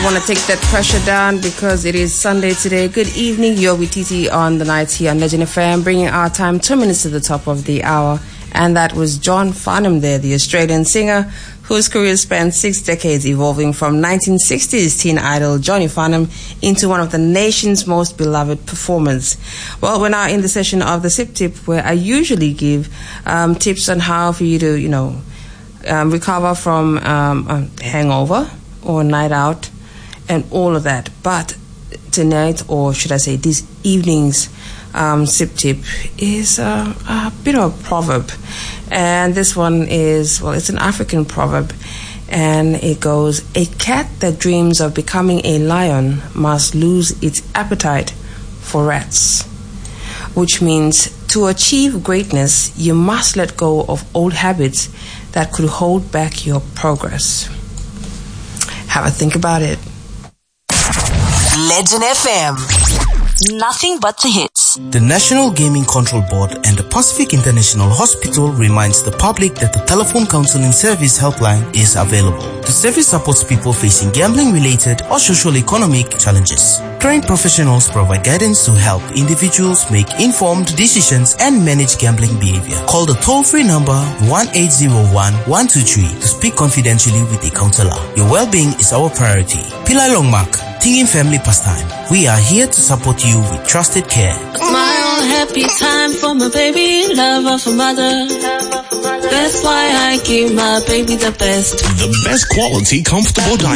I want to take that pressure down because it is Sunday today. Good evening, you're with TT on the night here on Legend FM, bringing our time 2 minutes to the top of the hour. And that was John Farnham there, the Australian singer whose career spanned 6 decades, evolving from 1960s teen idol Johnny Farnham into one of the nation's most beloved performers. Well, we're now in the session of the SIP Tip, where I usually give tips on how for you to, recover from a hangover or a night out and all of that. But tonight, or should I say this evening's SIP Tip is a bit of a proverb. And this one is, it's an African proverb. And it goes, a cat that dreams of becoming a lion must lose its appetite for rats. Which means to achieve greatness, you must let go of old habits that could hold back your progress. Have a think about it. Legend FM. Nothing but the hits. The National Gaming Control Board and the Pacific International Hospital reminds the public that the Telephone Counseling Service helpline is available. The service supports people facing gambling-related or social-economic challenges. Trained professionals provide guidance to help individuals make informed decisions and manage gambling behavior. Call the toll-free number 1-801-123 to speak confidentially with a counselor. Your well-being is our priority. Pillai Longmark, Tingin Family Pastime. We are here to support you with trusted care. Smile, happy time for my baby, love of a mother. That's why I give my baby the best. The best quality, comfortable